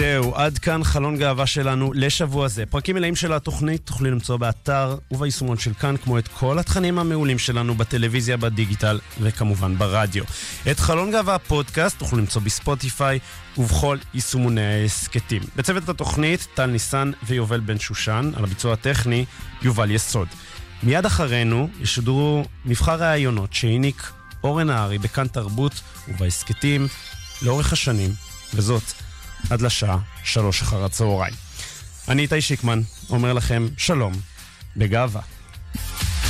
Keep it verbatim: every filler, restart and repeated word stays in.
זהו, עד כאן חלון גאווה שלנו לשבוע זה. פרקים מלאים של התוכנית תוכלו למצוא באתר וביישומון של כאן, כמו את כל התכנים המעולים שלנו בטלוויזיה, בדיגיטל וכמובן ברדיו. את חלון גאווה הפודקאסט תוכלו למצוא בספוטיפיי ובכל יישומוני העסקתים. בצוות התוכנית טל ניסן ויובל בן שושן, על הביצוע הטכני יובל יסוד. מיד אחרינו ישודרו מבחר ראיונות שהעניק אורן הארי בכאן תרבות ובעסקתים לאורך השנים, וזאת עד לשעה שלוש אחר הצהריים. אני איתי שיקמן, אומר לכם שלום בגאווה.